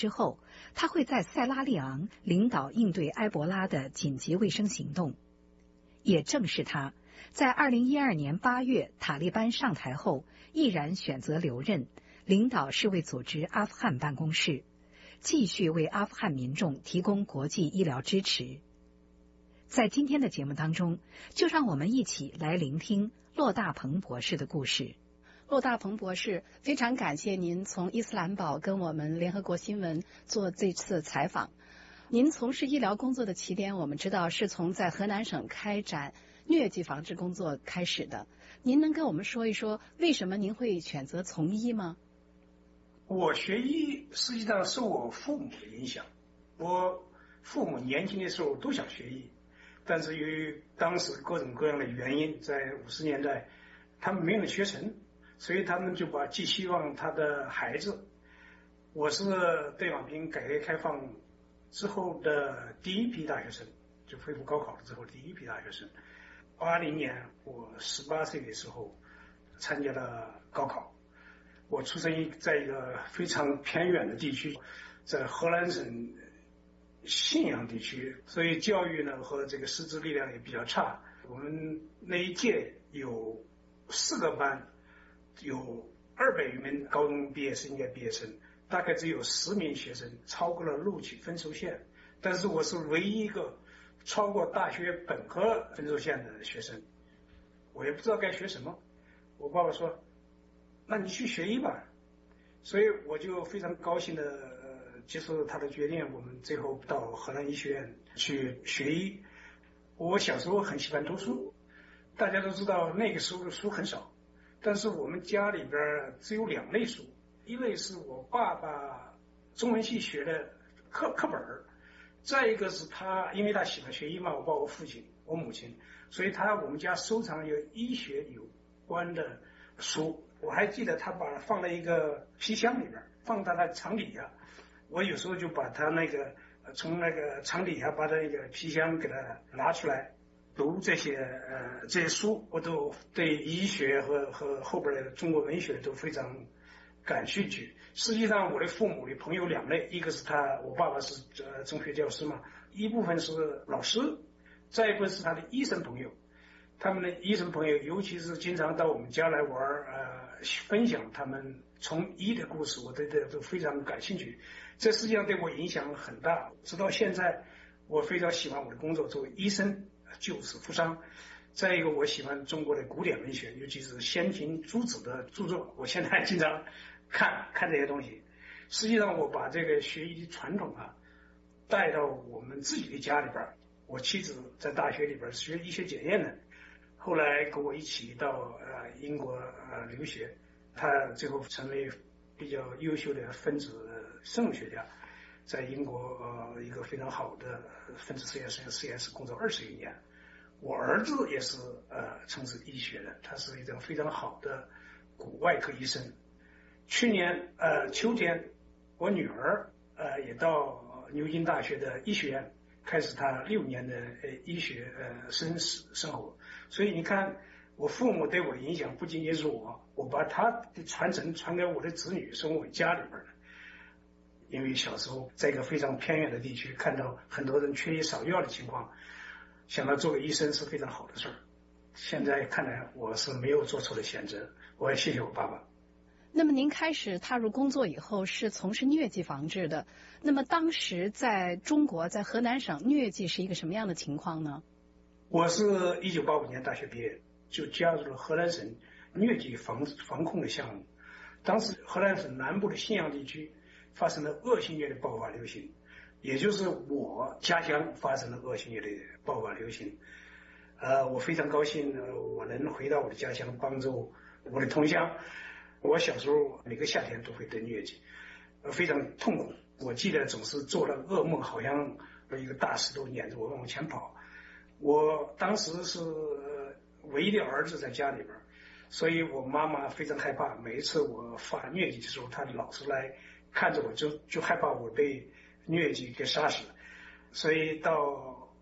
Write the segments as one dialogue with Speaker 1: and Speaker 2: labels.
Speaker 1: 之后，他会在塞拉利昂领导应对埃博拉的紧急卫生行动。也正是他，在2012年8月塔利班上台后，毅然选择留任，领导世卫组织阿富汗办公室，继续为阿富汗民众提供国际医疗支持。在今天的节目当中，就让我们一起来聆听骆大鹏博士的故事。骆大鹏博士，非常感谢您从伊斯兰堡跟我们联合国新闻做这次采访。您从事医疗工作的起点，我们知道是从在河南省开展疟疾防治工作开始的。您能跟我们说一说，为什么您会选择从医吗？
Speaker 2: 我学医实际上受我父母的影响。我父母年轻的时候都想学医，但是由于当时各种各样的原因，在50年代他们没有学成，所以他们就寄希望他的孩子。我是对网兵改革开放之后的第一批大学生，就恢复高考了之后第一批大学生。80年我18岁的时候参加了高考。我出生在一个非常偏远的地区，在河南省信阳地区，所以教育呢和这个师资力量也比较差。我们那一届有4个班，有200余名高中毕业生，应该毕业生，大概只有10名学生超过了录取分数线，但是我是唯一一个超过大学本科分数线的学生。我也不知道该学什么，我爸爸说那你去学医吧，所以我就非常高兴的接受了他的决定。我们最后到河南医学院去学医。我小时候很喜欢读书，大家都知道那个时候的书很少，但是我们家里边只有2类书，一类是我爸爸中文系学的课本，再一个是他因为他喜欢学医嘛，我父亲我母亲，所以我们家收藏有医学有关的书。我还记得他把它放在一个皮箱里边，放在他床底下。我有时候就把他从那个床底下把他那个皮箱给他拿出来读这些书。我都对医学和后边的中国文学都非常感兴趣。实际上我的父母的朋友2类，一个是我爸爸是中学教师嘛，一部分是老师，再一部分是他的医生朋友。他们的医生朋友尤其是经常到我们家来玩，分享他们从医的故事，我对这都非常感兴趣。这实际上对我影响很大，直到现在我非常喜欢我的工作，作为医生救死扶伤。再一个，我喜欢中国的古典文学，尤其是先秦诸子的著作，我现在经常看这些东西。实际上我把这个学医的传统带到我们自己的家里边。我妻子在大学里边学医学检验的，后来跟我一起到英国留学，他最后成为比较优秀的分子生物学家，在英国一个非常好的分子实验室工作20余年。我儿子也是从事医学的，他是一个非常好的骨外科医生。去年秋天，我女儿也到牛津大学的医学院开始他6年的医学生活。所以你看，我父母对我的影响不仅仅是我把他的传承传给我的子女，是我家里边的。因为小时候在一个非常偏远的地区，看到很多人缺医少药的情况，想到做个医生是非常好的事儿。现在看来我是没有做错的选择，我也谢谢我爸爸。
Speaker 1: 那么您开始踏入工作以后是从事疟疾防治的，那么当时在中国，在河南省疟疾是一个什么样的情况呢？
Speaker 2: 我是1985年大学毕业，就加入了河南省疟疾防控的项目。当时河南省南部的信阳地区发生了恶性疟的爆发流行，也就是我家乡发生了恶性疟的爆发流行。我非常高兴我能回到我的家乡，帮助我的同乡。我小时候每个夏天都会得疟疾，非常痛苦。我记得总是做了噩梦，好像有一个大石头撵着我往前跑。我当时是唯一的儿子在家里边，所以我妈妈非常害怕。每一次我发疟疾的时候，她老是来看着我，就害怕我被疟疾给杀死。所以到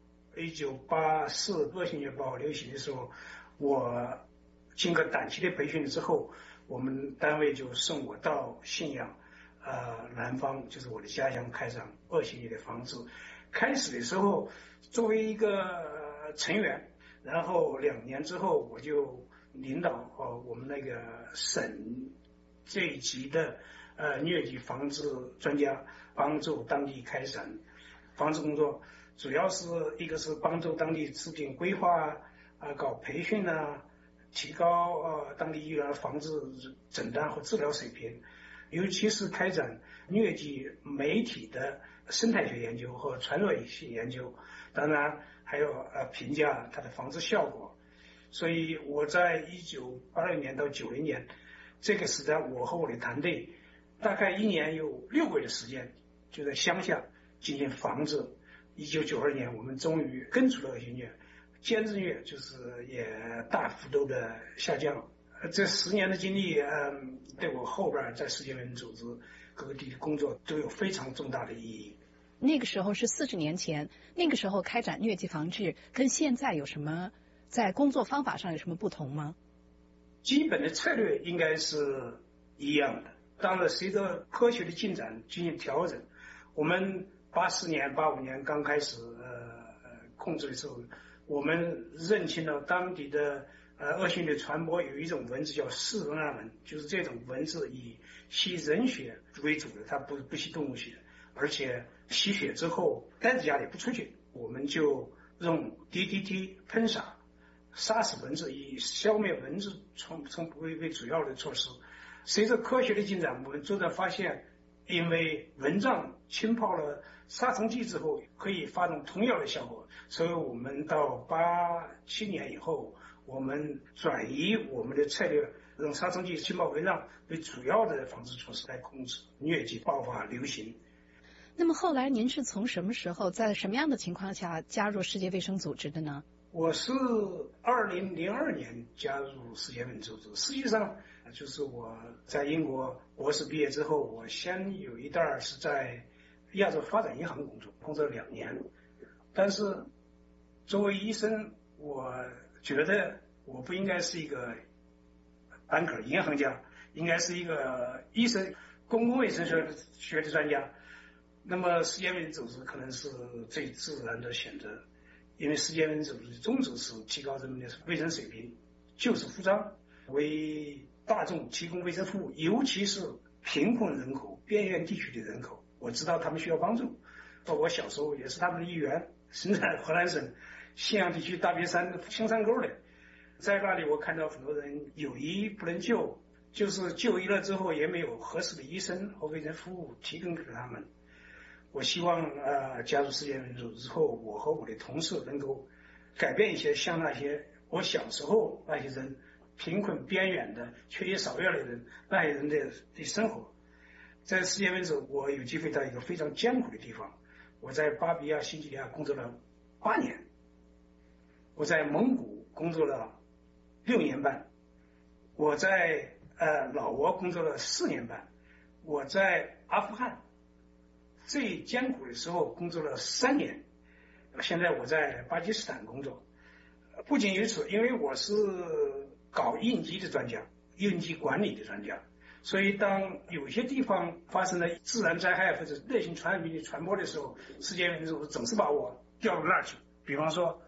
Speaker 2: 1984恶性疟爆流行的时候，我经过短期的培训之后，我们单位就送我到信阳南方，就是我的家乡开展恶性的防治。开始的时候作为一个成员，然后2年之后我就领导我们那个省这一级的疟疾防治专家，帮助当地开展防治工作，主要是一个是帮助当地制定规划搞培训提高当地医院防治诊断和治疗水平，尤其是开展疟疾媒体的生态学研究和传染性研究，当然还有评价它的防治效果。所以我在1986年到90年这个时代，我和我的团队大概1年有6个月的时间就在乡下进行防治。1992年我们终于根除了恶性疟，间质疟就是也大幅度的下降。这10年的经历对我后边在世界卫生组织各地的工作都有非常重大的意义。
Speaker 1: 那个时候是40年前，那个时候开展疟疾防治跟现在有什么在工作方法上有什么不同吗？
Speaker 2: 基本的策略应该是一样的，当然随着科学的进展进行调整。我们84年、85年刚开始控制的时候，我们认清了当地的恶性的传播有一种蚊子叫氏文案蚊，就是这种蚊子以吸人血为主的，它不吸动物血，而且吸血之后待在家里不出去，我们就用 DDT 喷洒杀死蚊子，以消灭蚊子为主要的措施。随着科学的进展，我们逐渐发现，因为蚊帐浸泡了杀虫剂之后可以发动同样的效果，所以我们到87年以后，我们转移我们的策略，用杀虫剂浸泡蚊帐为主要的防治措施来控制疟疾爆发流行。
Speaker 1: 那么后来您是从什么时候在什么样的情况下加入世界卫生组织的呢？
Speaker 2: 我是2002年加入世界卫生组织，实际上就是我在英国博士毕业之后，我先有一段是在亚洲发展银行工作2年，但是作为医生，我觉得我不应该是一个banker银行家，应该是一个医生，公共卫生学的专家。那么世界卫生组织可能是最自然的选择，因为世界卫生组织的宗旨是提高人们的卫生水平，救死扶伤，为大众提供卫生服务，尤其是贫困人口、边缘地区的人口，我知道他们需要帮助。我小时候也是他们的一员，生在河南省信阳地区大别山青山沟的，在那里我看到很多人有医不能救，就是就医了之后也没有合适的医生和卫生服务提供给他们。我希望加入世界卫生组织之后，我和我的同事能够改变一些像那些我小时候那些人贫困边缘的缺医少药的人那些人的生活。在世界卫生组织，我有机会到一个非常艰苦的地方，我在巴比亚新几内亚工作了8年，我在蒙古工作了6年半，我在老挝工作了4年半，我在阿富汗最艰苦的时候工作了3年，现在我在巴基斯坦工作。不仅如此，因为我是搞应急的专家，应急管理的专家，所以当有些地方发生了自然灾害或者类型传染病的传播的时候，世界卫生组织总是把我调到那儿去。比方说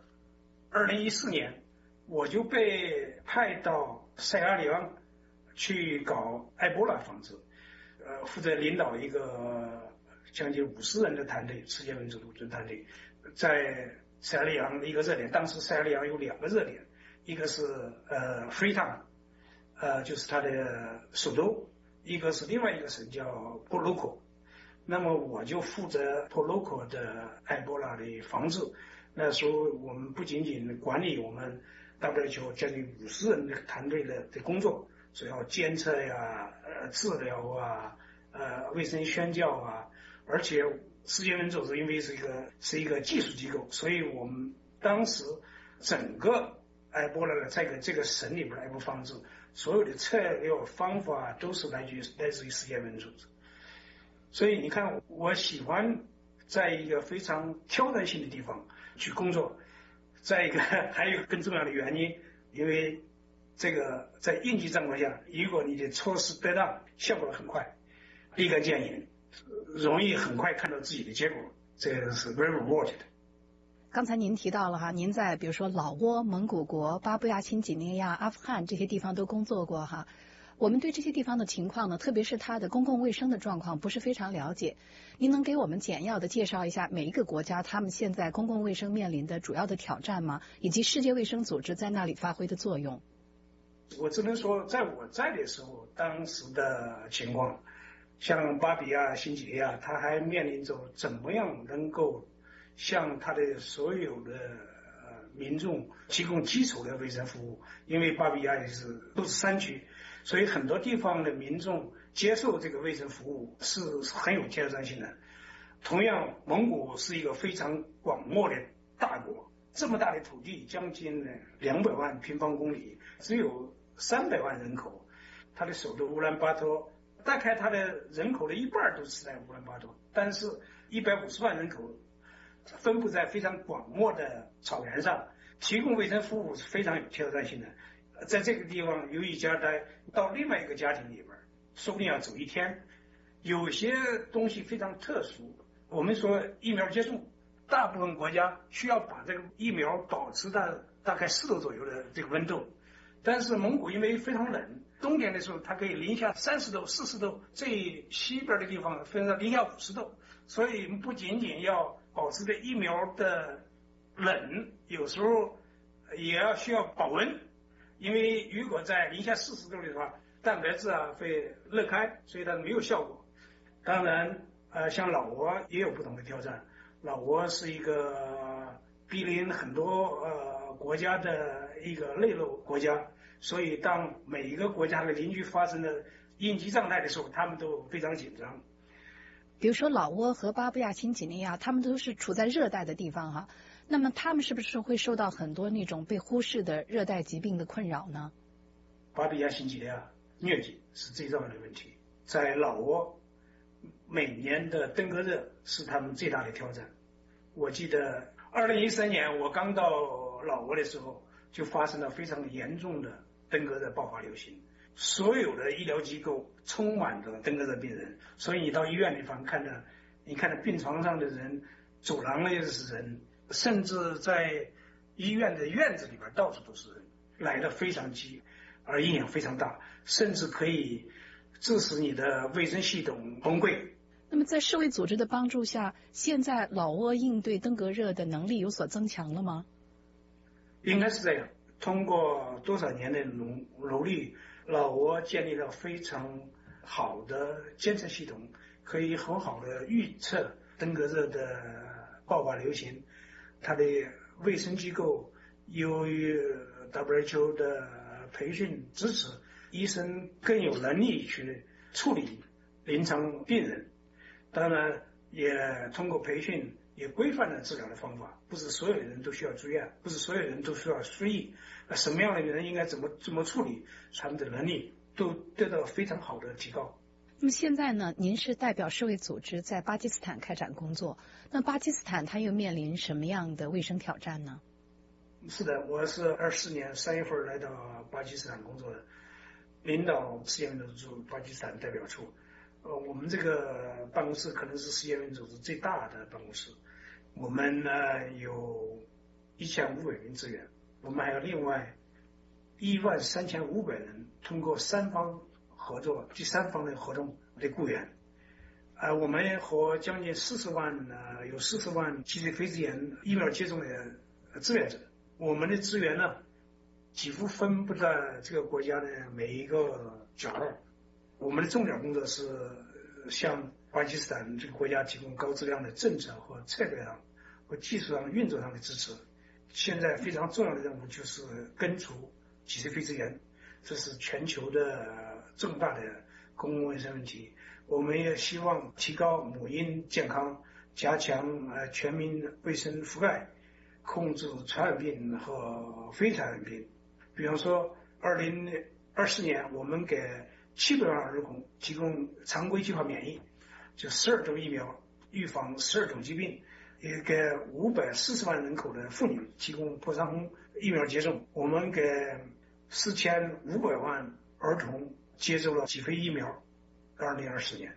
Speaker 2: 2014年我就被派到塞拉利昂去搞埃博拉防治，负责领导一个将近50人的团队，世界卫生组织团队，在塞拉利昂的一个热点。当时塞拉利昂有2个热点，一个是Freetown，就是它的首都，一个是另外一个省叫波鲁科。那么我就负责波鲁科的埃博拉的防治。那时候我们不仅仅管理我们 WHO 将近50人的团队的工作，主要监测治疗卫生宣教而且世界卫生组织因为是一个技术机构，所以我们当时整个埃博拉的这个省里边的埃博拉防治，所有的策略方法都是来自于世界卫生组织。所以你看，我喜欢在一个非常挑战性的地方去工作。再一个还有一个更重要的原因，因为这个在应急状况下，如果你的措施得当，效果很快。 立竿见影，容易很快看到自己的结果，这个是 very rewarded。
Speaker 1: 刚才您提到了哈，您在比如说老挝、蒙古国、巴布亚新几内亚、阿富汗这些地方都工作过哈。我们对这些地方的情况呢，特别是它的公共卫生的状况不是非常了解。您能给我们简要的介绍一下每一个国家他们现在公共卫生面临的主要的挑战吗？以及世界卫生组织在那里发挥的作用？
Speaker 2: 我只能说，在我在的时候，当时的情况，像巴比亚、新几内亚，它还面临着怎么样能够向它的所有的民众提供基础的卫生服务，因为巴比亚都是山区，所以很多地方的民众接受这个卫生服务是很有挑战性的。同样，蒙古是一个非常广袤的大国，这么大的土地，将近200万平方公里，只有300万人口，它的首都乌兰巴托，大概它的人口的一半都是在乌兰巴托，但是150万人口分布在非常广袤的草原上，提供卫生服务是非常有挑战性的。在这个地方，由一家到另外一个家庭里边，说不定要走1天。有些东西非常特殊，我们说疫苗接种，大部分国家需要把这个疫苗保持在大概4度左右的这个温度，但是蒙古因为非常冷，冬天的时候它可以零下30度、40度，最西边的地方分到零下50度，所以不仅仅要保持着疫苗的冷，有时候也需要保温，因为如果在零下40度的话，蛋白质会热开，所以它没有效果。当然像老挝也有不同的挑战，老挝是一个毗邻很多国家的一个内陆国家，所以当每一个国家的邻居发生了应急状态的时候，他们都非常紧张。
Speaker 1: 比如说老挝和巴布亚新几内亚，他们都是处在热带的地方哈，那么他们是不是会受到很多那种被忽视的热带疾病的困扰呢？
Speaker 2: 巴布亚新几内亚疟疾是最重要的问题，在老挝每年的登革热是他们最大的挑战。我记得2013年我刚到老挝的时候，就发生了非常严重的登革热爆发流行，所有的医疗机构充满着登革热病人，所以你到医院里方你看到病床上的人，走廊里是人，甚至在医院的院子里边到处都是人，来得非常急，而影响非常大，甚至可以致使你的卫生系统崩溃。
Speaker 1: 那么在世卫组织的帮助下，现在老挝应对登革热的能力有所增强了吗？
Speaker 2: 应该是这样，通过多少年的努力，老挝建立了非常好的监测系统，可以很好的预测登革热的爆发流行。它的卫生机构由于 WHO 的培训支持，医生更有能力去处理临床病人。当然也通过培训也规范了治疗的方法，不是所有人都需要住院，不是所有人都需要输液，什么样的人应该怎么处理，他们的能力都得到非常好的提高。
Speaker 1: 那么现在呢，您是代表世卫组织在巴基斯坦开展工作，那巴基斯坦它又面临什么样的卫生挑战呢？
Speaker 2: 是的，我是24年3月份来到巴基斯坦工作的，领导世界卫生组织巴基斯坦代表处。我们这个办公室可能是世界卫生组织最大的办公室，我们有1500名职员，我们还有另外13500人通过3方合作、第三方的合同的雇员。我们和将近40万脊髓灰质炎疫苗接种的志愿者，我们的资源呢几乎分布在这个国家的每一个角落。我们的重点工作是向巴基斯坦这个国家提供高质量的政策和策略上和技术上运作上的支持。现在非常重要的任务就是根除脊髓灰质炎，这是全球的重大的公共卫生问题。我们也希望提高母婴健康，加强全民卫生覆盖，控制传染病和非传染病。比方说2024年我们给700万儿童提供常规计划免疫，就12种疫苗预防12种疾病，也给540万人口的妇女提供破伤风疫苗接种。我们给4500万儿童接种了脊髓疫苗，2024年。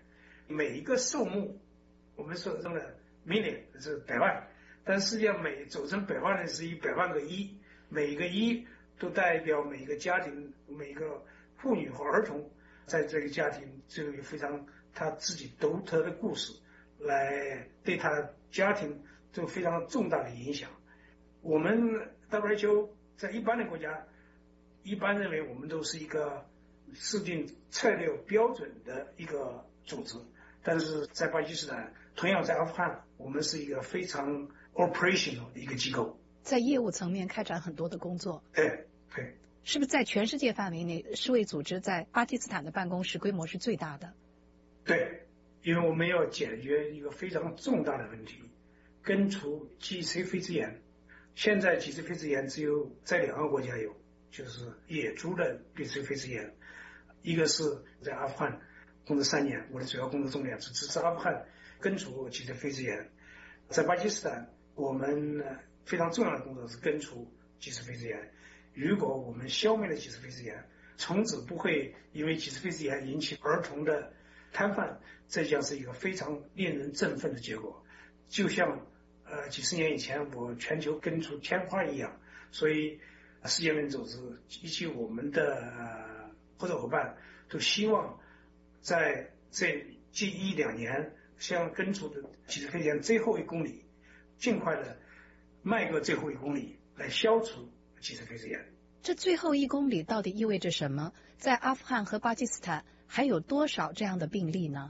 Speaker 2: 每一个数目，我们说成了 million 是百万，但实际上组成百万的是100万个一，每一个一都代表每一个家庭、每一个妇女和儿童在这个家庭就有非常他自己独特的故事，来对他家庭都非常重大的影响。我们 WHO 在一般的国家一般认为我们都是一个制定策略标准的一个组织，但是在巴基斯坦，同样在阿富汗，我们是一个非常 operational 的一个机构，
Speaker 1: 在业务层面开展很多的工作。
Speaker 2: 对，
Speaker 1: 是不是在全世界范围内，世卫组织在巴基斯坦的办公室规模是最大的？
Speaker 2: 对，因为我们要解决一个非常重大的问题，根除脊髓灰质炎。现在脊髓灰质炎只有在2个国家有，就是野猪的脊髓灰质炎，一个是在阿富汗工作3年，我的主要工作重点是支持阿富汗根除脊髓灰质炎。在巴基斯坦，我们非常重要的工作是根除脊髓灰质炎。如果我们消灭了脊髓灰质炎，从此不会因为脊髓灰质炎引起儿童的瘫痪，这将是一个非常令人振奋的结果。就像几十年以前我全球根除天花一样，所以世界卫生组织以及我们的合作伙伴都希望在这近1-2年，像根除的脊髓灰质炎最后1公里，尽快的迈过最后1公里，来消除脊髓灰质炎。
Speaker 1: 这最后1公里到底意味着什么？在阿富汗和巴基斯坦还有多少这样的病例呢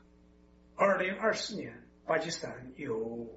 Speaker 2: ？2024年，巴基斯坦有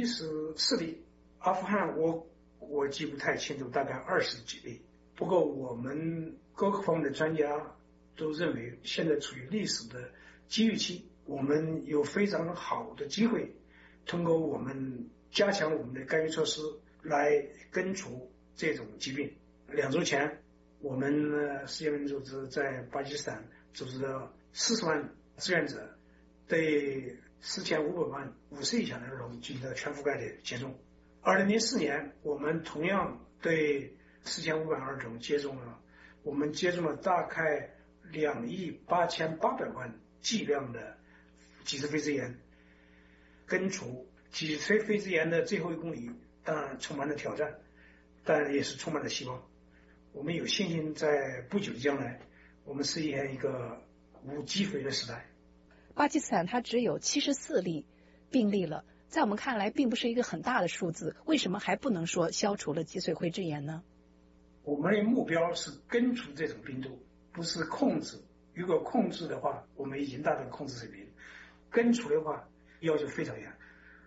Speaker 2: 74例，阿富汗我记不太清楚，大概20几例。不过我们各个方面的专家都认为，现在处于历史的机遇期，我们有非常好的机会，通过我们加强我们的干预措施来根除这种疾病。2周前，我们世界卫生组织在巴基斯坦组织了40万志愿者，对4500万5岁以下的儿童进行了全覆盖的接种。2004年，我们同样对4500万儿童接种了，我们接种了大概2.88亿剂量的脊髓灰质炎。根除脊髓灰质炎的最后1公里，当然充满了挑战，但也是充满了希望。我们有信心在不久的将来，我们实现一个无脊髓的时代。
Speaker 1: 巴基斯坦它只有74例病例了，在我们看来并不是一个很大的数字，为什么还不能说消除了脊髓灰质炎呢？
Speaker 2: 我们的目标是根除这种病毒，不是控制。如果控制的话，我们已经达到控制水平；根除的话，要求非常严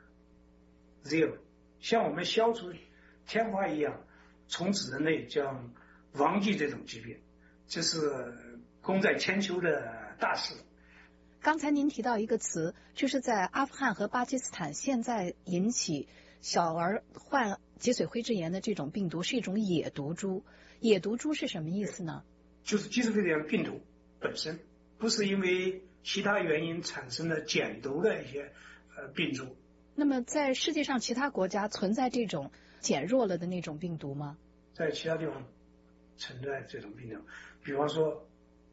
Speaker 2: ，zero。像我们消除天花一样，从此人类将忘记这种疾病，这是功在千秋的大事。
Speaker 1: 刚才您提到一个词，就是在阿富汗和巴基斯坦，现在引起小儿患脊髓灰质炎的这种病毒是一种野毒株。野毒株是什么意思呢？
Speaker 2: 就是脊髓灰质炎病毒本身，不是因为其他原因产生的减毒的一些病株。
Speaker 1: 那么在世界上其他国家存在这种减弱了的那种病毒吗？
Speaker 2: 在其他地方存在这种病毒，比方说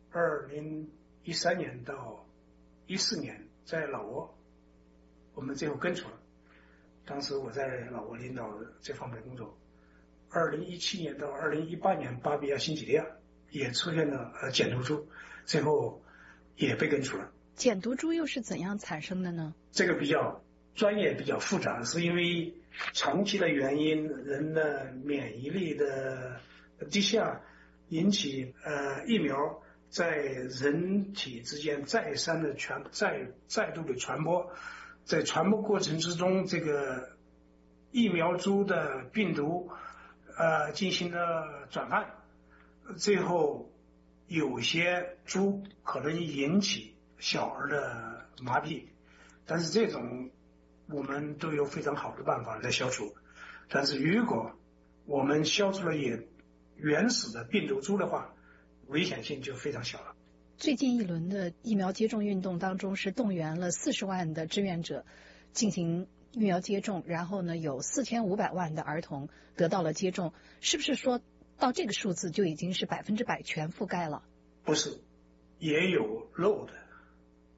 Speaker 2: 2013年到14年在老挝，我们最后根除了，当时我在老挝领导这方面工作。2017年到2018年，巴比亚新几内亚也出现了减毒株，最后也被根除了。
Speaker 1: 减毒株又是怎样产生的呢？
Speaker 2: 这个比较专业，比较复杂，是因为长期的原因，人的免疫力的低下，引起疫苗在人体之间再度的传播，在传播过程之中，这个疫苗株的病毒进行了转换，最后有些株可能引起小儿的麻痹，但是这种我们都有非常好的办法来消除。但是如果我们消除了原始的病毒株的话，危险性就非常小了。
Speaker 1: 最近一轮的疫苗接种运动当中，是动员了40万的志愿者进行疫苗接种，然后呢，有4500万的儿童得到了接种，是不是说到这个数字就已经是100%全覆盖了？
Speaker 2: 不是，也有漏的。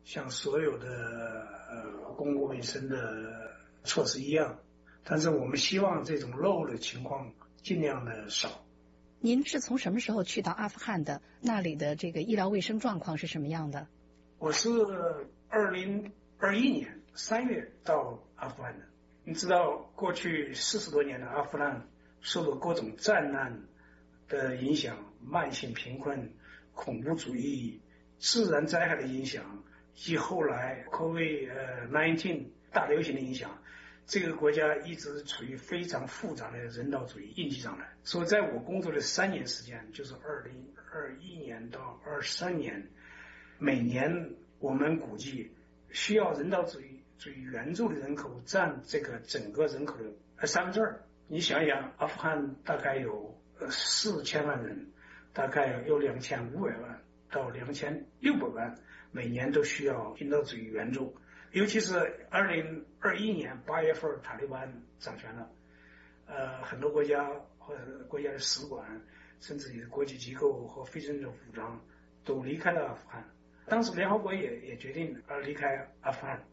Speaker 2: 像所有的公共卫生的措施一样，但是我们希望这种漏的情况尽量的少。
Speaker 1: 您是从什么时候去到阿富汗的？那里的这个医疗卫生状况是什么样的？
Speaker 2: 我是2021年3月到阿富汗的。你知道，过去40多年的阿富汗受到各种战乱的影响，慢性贫困、恐怖主义、自然灾害的影响，及后来 COVID-19 大流行的影响，这个国家一直处于非常复杂的人道主义应急状态。所以在我工作的3年时间，就是2021年到23年，每年我们估计需要人道主义援助的人口占这个整个人口的2/3。你想想，阿富汗大概有4000万人，大概有2500万到2600万，每年都需要人道主义援助。尤其是2021年8月份，塔利班掌权了，很多国家或者国家的使馆，甚至于国际机构和非政府武装都离开了阿富汗。当时联合国也决定离开阿富汗。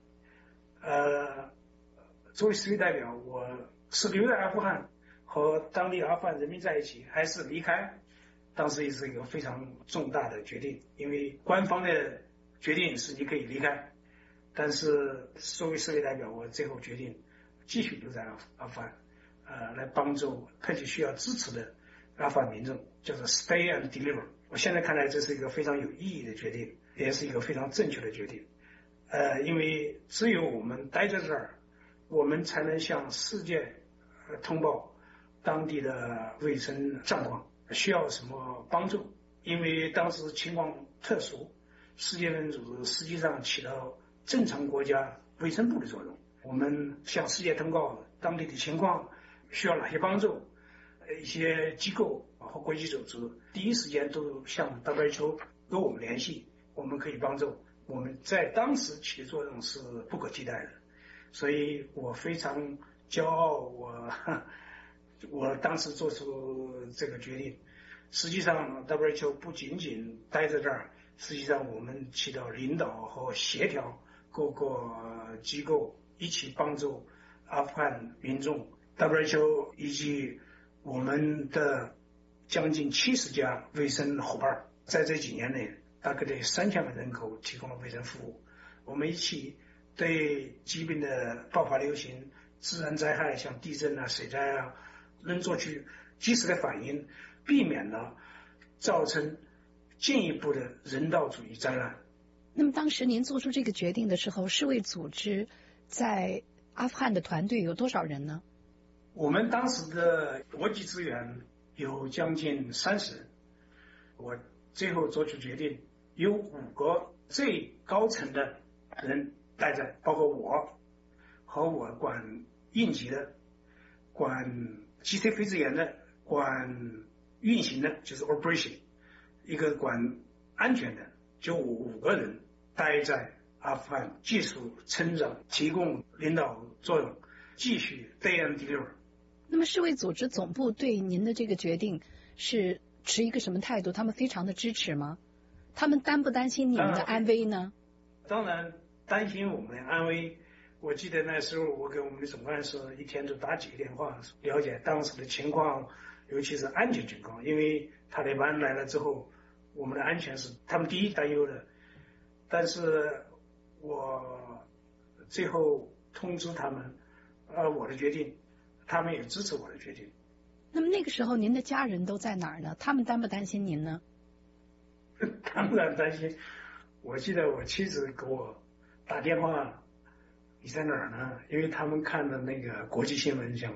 Speaker 2: 作为世界代表，我是留在阿富汗和当地阿富汗人民在一起，还是离开？当时也是一个非常重大的决定，因为官方的决定是你可以离开，但是作为世界代表，我最后决定继续留在阿富汗，来帮助特别需要支持的阿富汗民众，叫做 Stay and Deliver。我现在看来，这是一个非常有意义的决定，也是一个非常正确的决定。因为只有我们待在这儿，我们才能向世界通报当地的卫生状况，需要什么帮助。因为当时情况特殊，世界卫生组织实际上起到正常国家卫生部的作用。我们向世界通告当地的情况，需要哪些帮助，一些机构和国际组织第一时间都向 WHO 跟我们联系，我们可以帮助。我们在当时起的作用是不可替代的，所以我非常骄傲，我当时做出这个决定。实际上 WHO 不仅仅待在这儿，实际上我们起到领导和协调各个机构，一起帮助阿富汗民众。WHO 以及我们的将近70家卫生伙伴，在这几年内大概对3000万人口提供了卫生服务。我们一起对疾病的爆发流行、自然灾害像地震啊、水灾啊，能做出及时的反应，避免了造成进一步的人道主义灾难。
Speaker 1: 那么当时您做出这个决定的时候，世卫组织在阿富汗的团队有多少人呢？
Speaker 2: 我们当时的国际资源有将近30人，我最后做出决定，有5个最高层的人带着，包括我和我管应急的、管急性肺支炎的、管运行的，就是 operation， 一个管安全的，就5个人待在阿富汗，技术成长，提供领导作用，继续 day and deliver。
Speaker 1: 那么世卫组织总部对您的这个决定是持一个什么态度？他们非常的支持吗？他们担不担心你们的安危呢？
Speaker 2: 当然担心我们的安危。我记得那时候我给我们的总干事一天都打几个电话，了解当时的情况，尤其是安全情况。因为塔利班来了之后，我们的安全是他们第一担忧的。但是我最后通知他们我的决定，他们也支持我的决定。
Speaker 1: 那么那个时候您的家人都在哪儿呢？他们担不担心您呢？
Speaker 2: 当然担心。我记得我妻子给我打电话，你在哪儿呢？因为他们看的那个国际新闻，像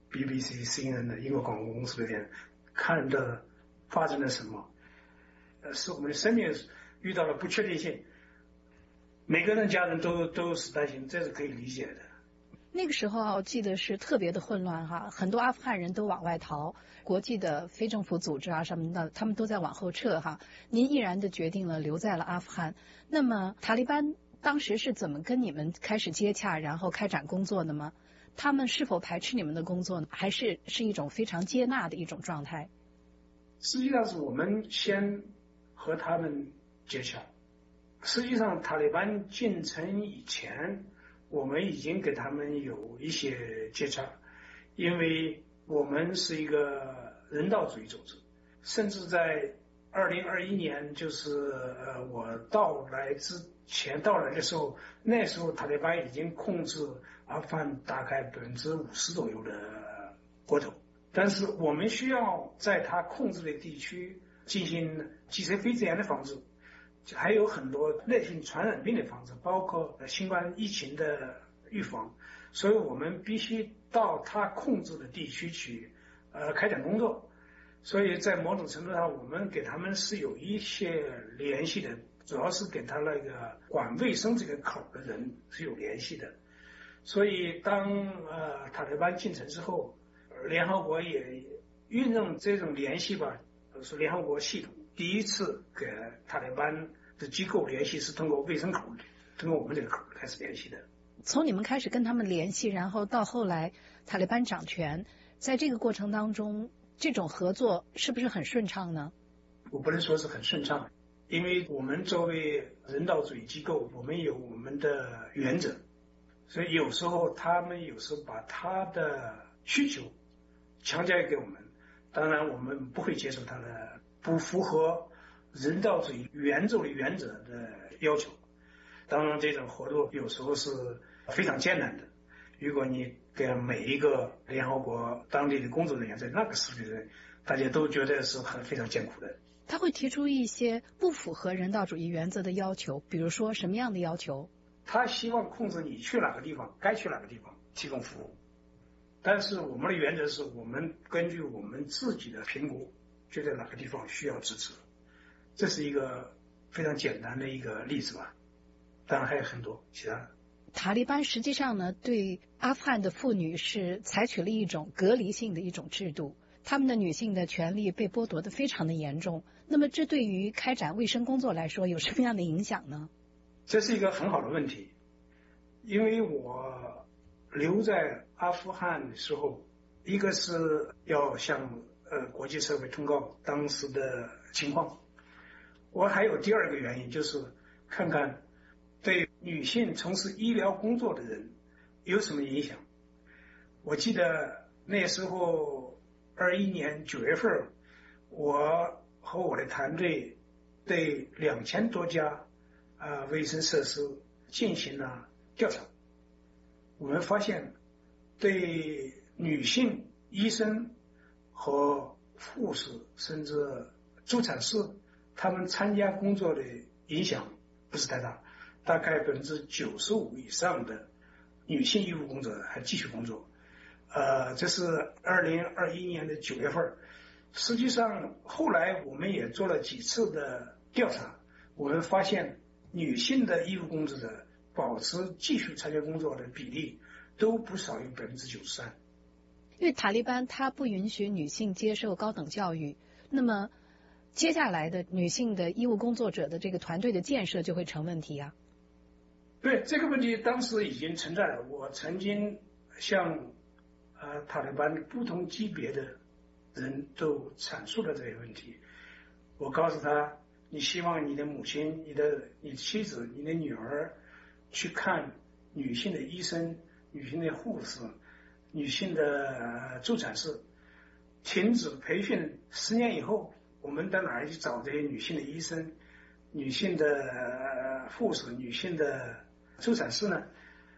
Speaker 2: BBC、CNN 的英国广播公司的电，看的发生了什么，是我们的生命遇到了不确定性。每个人家人都是担心，这是可以理解的。
Speaker 1: 那个时候我记得是特别的混乱哈，很多阿富汗人都往外逃，国际的非政府组织啊什么的，他们都在往后撤哈。您毅然的决定了留在了阿富汗。那么塔利班当时是怎么跟你们开始接洽，然后开展工作的吗？他们是否排斥你们的工作呢？还是一种非常接纳的一种状态？
Speaker 2: 实际上是我们先和他们接洽， 实际上，塔利班进城以前，我们已经给他们有一些接洽，因为我们是一个人道主义组织，甚至在2021年，就是我到来的时候，那时候塔利班已经控制阿富汗大概50%左右的国土，但是我们需要在他控制的地区进行脊髓肺炎的防治。还有很多类型传染病的防治，包括新冠疫情的预防，所以我们必须到他控制的地区去开展工作。所以在某种程度上，我们给他们是有一些联系的，主要是给他那个管卫生这个口的人是有联系的。所以当塔利班进城之后，联合国也运用这种联系吧，是联合国系统第一次给塔利班的机构联系是通过卫生口，通过我们这个口开始联系的。
Speaker 1: 从你们开始跟他们联系，然后到后来塔利班掌权，在这个过程当中，这种合作是不是很顺畅呢？
Speaker 2: 我不能说是很顺畅，因为我们作为人道主义机构，我们有我们的原则，所以有时候他们把他的需求强加给我们，当然我们不会接受他的不符合人道主义原则的要求。当然这种活动有时候是非常艰难的，如果你给每一个联合国当地的工作人员在那个时期，大家都觉得是非常艰苦的。
Speaker 1: 他会提出一些不符合人道主义原则的要求，比如说什么样的要求？
Speaker 2: 他希望控制你去哪个地方，该去哪个地方提供服务，但是我们的原则是我们根据我们自己的评估，觉得哪个地方需要支持。这是一个非常简单的一个例子吧，当然还有很多其他的。
Speaker 1: 塔利班实际上呢，对阿富汗的妇女是采取了一种隔离性的一种制度，她们的女性的权利被剥夺得非常的严重。那么这对于开展卫生工作来说有什么样的影响呢？
Speaker 2: 这是一个很好的问题，因为我留在阿富汗的时候，一个是要向国际社会通告当时的情况，我还有第二个原因，就是看看对女性从事医疗工作的人有什么影响。我记得那时候21年9月份，我和我的团队对2000多家卫生设施进行了调查。我们发现对女性医生和护士甚至助产士他们参加工作的影响不是太大，大概95%以上的女性医务工作者还继续工作。这是2021年的9月份。实际上后来我们也做了几次的调查，我们发现女性的医务工作者保持继续参加工作的比例都不少于93%。
Speaker 1: 因为塔利班它不允许女性接受高等教育，那么接下来的女性的医务工作者的这个团队的建设就会成问题啊。
Speaker 2: 对，这个问题当时已经存在了。我曾经向塔利班不同级别的人都阐述了这个问题。我告诉他，你希望你的母亲、你妻子、你的女儿去看女性的医生、女性的护士、女性的助产士，停止培训10年以后，我们到哪儿去找这些女性的医生、女性的护士、女性的助产士呢？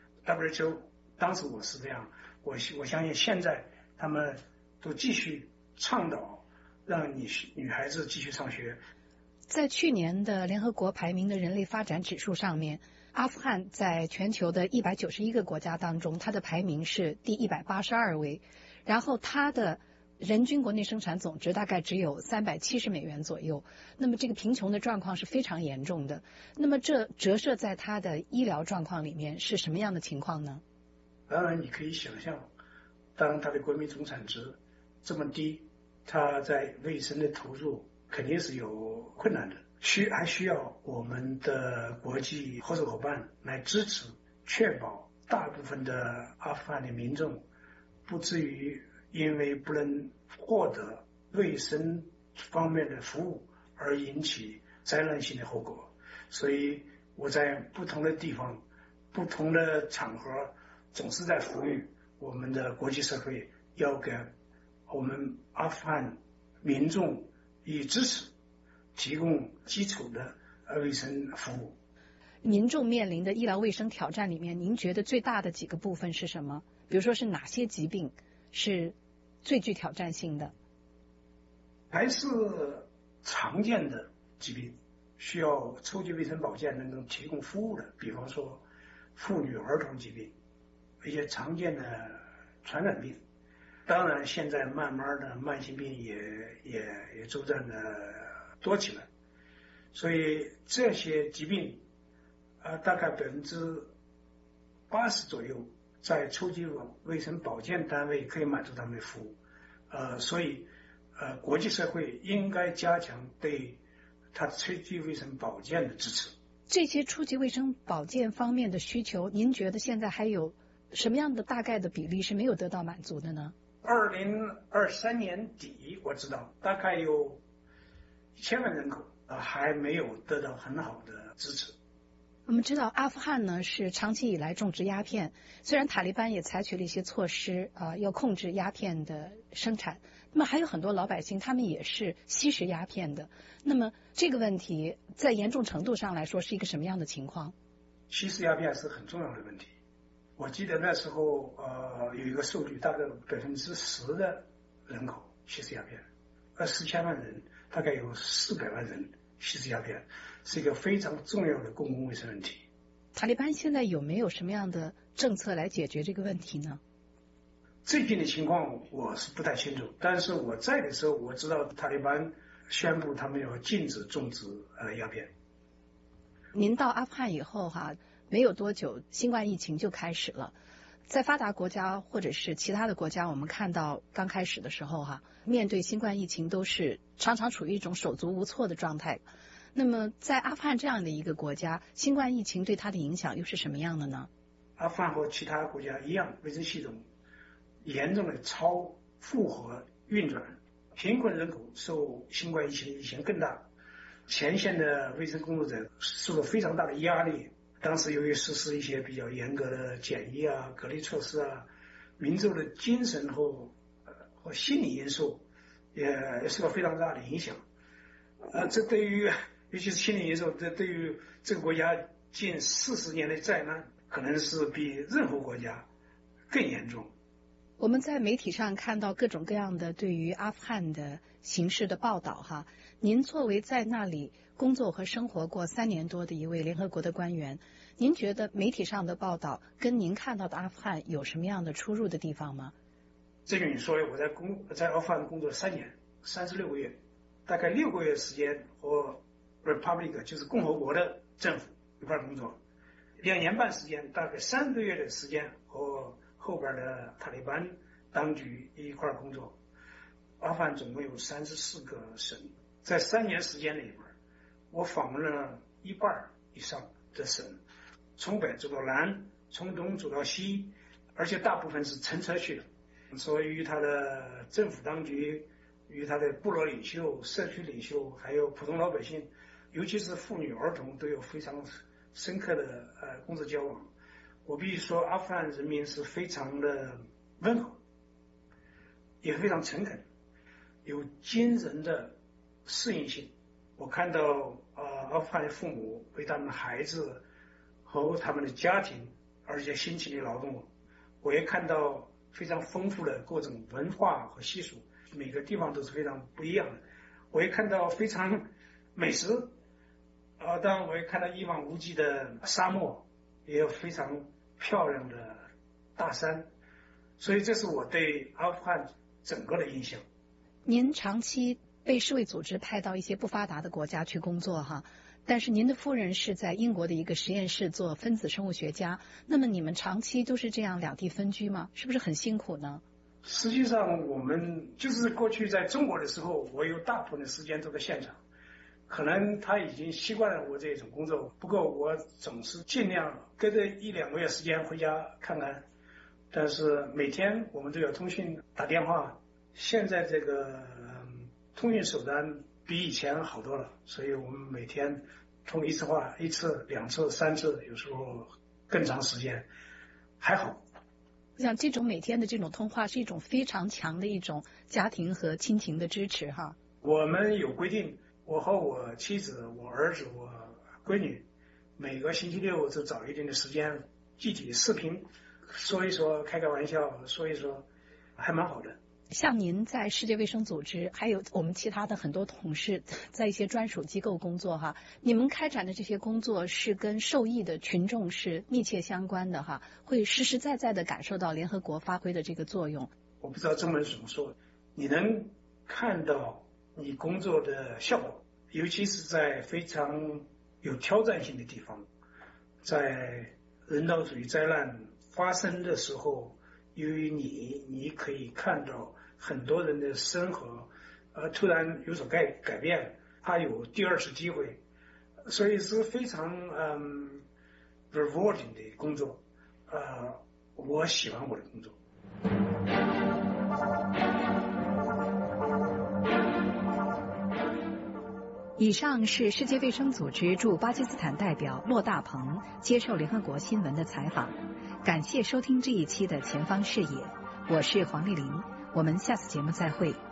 Speaker 2: WHO 当时我是这样，我相信现在他们都继续倡导让女孩子继续上学。
Speaker 1: 在去年的联合国排名的人类发展指数上面，阿富汗在全球的191个国家当中，它的排名是第182位，然后它的人均国内生产总值大概只有370美元左右，那么这个贫穷的状况是非常严重的。那么这折射在它的医疗状况里面是什么样的情况呢？
Speaker 2: 当然你可以想象，当它的国民总产值这么低，它在卫生的投入肯定是有困难的，还需要我们的国际合作伙伴来支持，确保大部分的阿富汗的民众不至于因为不能获得卫生方面的服务而引起灾难性的后果。所以我在不同的地方、不同的场合，总是在呼吁我们的国际社会要给我们阿富汗民众以支持，提供基础的卫生服务。
Speaker 1: 民众面临的医疗卫生挑战里面，您觉得最大的几个部分是什么？比如说是哪些疾病是最具挑战性的？
Speaker 2: 还是常见的疾病，需要抽级卫生保健能够提供服务的，比方说妇女儿童疾病，一些常见的传染病。当然现在慢慢的慢性病也逐渐的多起来，所以这些疾病大概80%左右在抽级卫生保健单位可以满足他们的服务，所以国际社会应该加强对他抽级卫生保健的支持。
Speaker 1: 这些初级卫生保健方面的需求，您觉得现在还有什么样的大概的比例是没有得到满足的呢
Speaker 2: ？2023年底我知道大概有1000万人口还没有得到很好的支持。
Speaker 1: 我们知道阿富汗呢是长期以来种植鸦片，虽然塔利班也采取了一些措施要控制鸦片的生产，那么还有很多老百姓他们也是吸食鸦片的。那么这个问题在严重程度上来说是一个什么样的情况？
Speaker 2: 吸食鸦片是很重要的问题。我记得那时候有一个数据，大概10%的人口吸食鸦片，20千万人大概有400万人吸食鸦片，是一个非常重要的公共卫生问题。
Speaker 1: 塔利班现在有没有什么样的政策来解决这个问题呢？
Speaker 2: 最近的情况我是不太清楚，但是我在的时候我知道塔利班宣布他们要禁止种植鸦片。
Speaker 1: 您到阿富汗以后没有多久新冠疫情就开始了。在发达国家或者是其他的国家，我们看到刚开始的时候面对新冠疫情都是常常处于一种手足无措的状态。那么在阿富汗这样的一个国家，新冠疫情对它的影响又是什么样的呢？
Speaker 2: 阿富汗和其他国家一样，卫生系统严重的超负荷运转，贫困人口受新冠疫情影响更大，前线的卫生工作者受了非常大的压力。当时由于实施一些比较严格的检疫隔离措施民众的精神和心理因素也受到非常大的影响。这对于尤其是心理因素，这对于这个国家近40年的灾难，可能是比任何国家更严重。
Speaker 1: 我们在媒体上看到各种各样的对于阿富汗的形势的报道您作为在那里工作和生活过3年多的一位联合国的官员，您觉得媒体上的报道跟您看到的阿富汗有什么样的出入的地方吗？
Speaker 2: 正如你说的，我在阿富汗工作3年36个月，大概6个月时间和 Republic 就是共和国的政府一块工作，2年半时间，大概3个月的时间和后边的塔利班当局一块工作。阿富汗总共有34个省，在3年时间里边，我访问了1半以上的省，从北走到南，从东走到西，而且大部分是乘车去的。所以与他的政府当局、与他的部落领袖、社区领袖，还有普通老百姓，尤其是妇女儿童，都有非常深刻的工作交往。我必须说，阿富汗人民是非常的温和，也非常诚恳，有惊人的适应性。我看到阿富汗的父母为他们的孩子和他们的家庭而且辛勤的劳动，我也看到非常丰富的各种文化和习俗，每个地方都是非常不一样的。我也看到非常美食，当然我也看到一望无际的沙漠，也有非常漂亮的大山，所以这是我对阿富汗整个的印象。
Speaker 1: 您长期被世卫组织派到一些不发达的国家去工作但是您的夫人是在英国的一个实验室做分子生物学家，那么你们长期都是这样两地分居吗？是不是很辛苦呢？
Speaker 2: 实际上我们就是过去在中国的时候，我有大部分的时间都在现场，可能他已经习惯了我这种工作，不过我总是尽量隔着1-2个月时间回家看看，但是每天我们都要通讯打电话，现在这个通讯手段比以前好多了，所以我们每天通一次话1次、2次、3次，有时候更长时间，还好。
Speaker 1: 像这种每天的这种通话是一种非常强的一种家庭和亲情的支持哈。
Speaker 2: 我们有规定，我和我妻子、我儿子、我闺女，每个星期六就找一定的时间，具体视频说一说，开个玩笑，说一说，还蛮好的。
Speaker 1: 像您在世界卫生组织，还有我们其他的很多同事在一些专属机构工作哈，你们开展的这些工作是跟受益的群众是密切相关的哈，会实实在在的感受到联合国发挥的这个作用。
Speaker 2: 我不知道中文怎么说，你能看到你工作的效果，尤其是在非常有挑战性的地方，在人道主义灾难发生的时候，由于你可以看到很多人的生活突然有所改变，他有第2次机会，所以是非常rewarding 的工作。我喜欢我的工作。
Speaker 1: 以上是世界卫生组织驻巴基斯坦代表骆大鹏接受联合国新闻的采访。感谢收听这一期的前方视野，我是黄丽玲，我们下次节目再会。